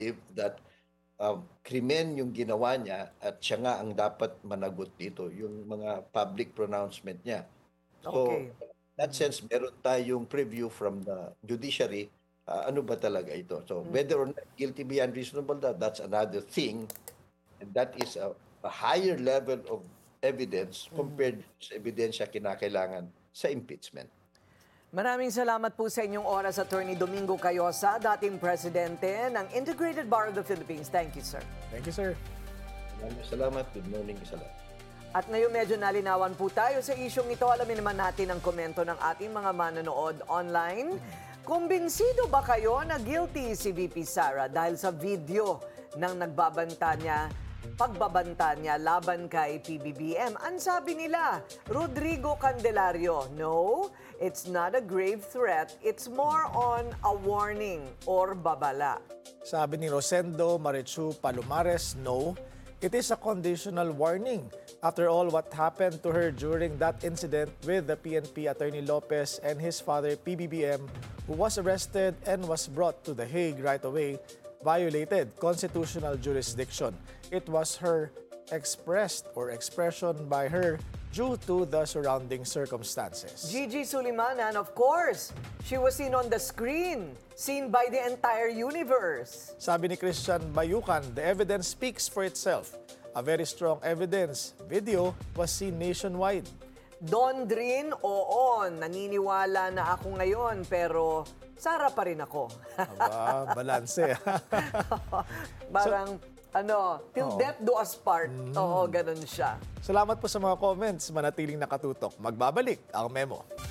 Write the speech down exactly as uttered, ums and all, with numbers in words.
that um, krimen yung ginawa niya at siya nga ang dapat managot dito, yung mga public pronouncement niya. So, Okay. in that sense, meron tayong preview from the judiciary, ah, ano ba talaga ito. So, whether or not guilty beyond reasonable doubt, that's another thing. And that is a, a higher level of evidence compared sa ebidensya kinakailangan sa impeachment. Maraming salamat po sa inyong oras, Attorney Domingo Cayosa, dating presidente ng Integrated Bar of the Philippines. Thank you, sir. Thank you, sir. Maraming salamat. Good morning sa lahat. At ngayon medyo nalinawan po tayo sa isyong ito. Alamin naman natin ang komento ng ating mga manonood online. Kumbinsido ba kayo na guilty si V P Sara dahil sa video ng nagbabanta niya, pagbabanta niya laban kay P B B M? Ang sabi nila, Rodrigo Candelario, no, it's not a grave threat. It's more on a warning or babala. Sabi ni Rosendo Marichu Palomares, no, it is a conditional warning. After all, what happened to her during that incident with the P N P Attorney Lopez and his father P B B M, who was arrested and was brought to The Hague right away, violated constitutional jurisdiction. It was her expressed or expression by her due to the surrounding circumstances. Gigi Sulimanan, of course, she was seen on the screen, seen by the entire universe. Sabi ni Christian Bayukan, the evidence speaks for itself. A very strong evidence. Video was seen nationwide. Don Drin, oo, naniniwala na ako ngayon, pero Sara pa rin ako. Aba, balanse. Parang, ano, till Oo. death do us part. Oo, ganun siya. Salamat po sa mga comments. Manatiling nakatutok. Magbabalik ang Memo.